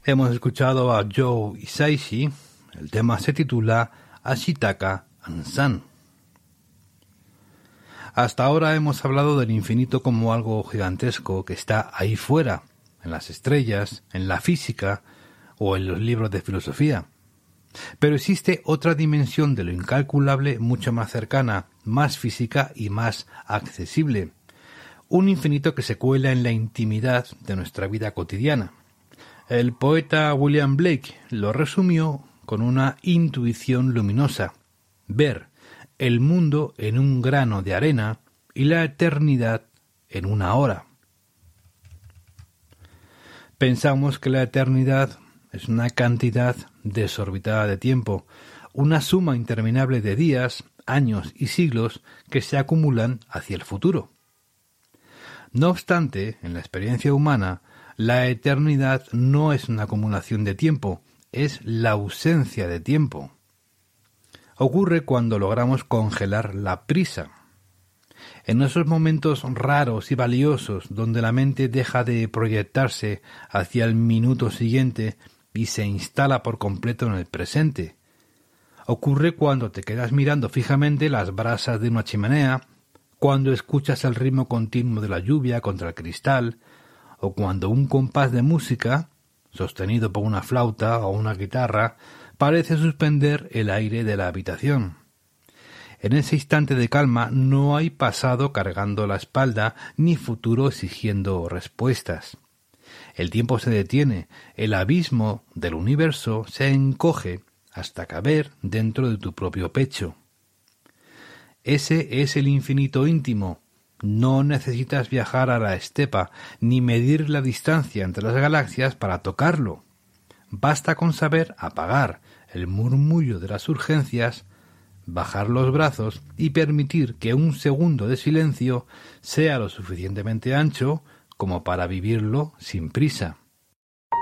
Hemos escuchado a Joe Hisaishi. El tema se titula Ashitaka Ansan. Hasta ahora hemos hablado del infinito como algo gigantesco que está ahí fuera, en las estrellas, en la física o en los libros de filosofía. Pero existe otra dimensión de lo incalculable mucho más cercana, más física y más accesible. Un infinito que se cuela en la intimidad de nuestra vida cotidiana. El poeta William Blake lo resumió con una intuición luminosa: ver el mundo en un grano de arena y la eternidad en una hora. Pensamos que la eternidad es una cantidad desorbitada de tiempo, una suma interminable de días, años y siglos que se acumulan hacia el futuro. No obstante, en la experiencia humana, la eternidad no es una acumulación de tiempo, es la ausencia de tiempo. Ocurre cuando logramos congelar la prisa. En esos momentos raros y valiosos donde la mente deja de proyectarse hacia el minuto siguiente y se instala por completo en el presente. Ocurre cuando te quedas mirando fijamente las brasas de una chimenea, cuando escuchas el ritmo continuo de la lluvia contra el cristal, o cuando un compás de música, sostenido por una flauta o una guitarra, parece suspender el aire de la habitación. En ese instante de calma no hay pasado cargando la espalda ni futuro exigiendo respuestas. El tiempo se detiene, el abismo del universo se encoge hasta caber dentro de tu propio pecho. Ese es el infinito íntimo. No necesitas viajar a la estepa ni medir la distancia entre las galaxias para tocarlo. Basta con saber apagar el murmullo de las urgencias, bajar los brazos y permitir que un segundo de silencio sea lo suficientemente ancho como para vivirlo sin prisa.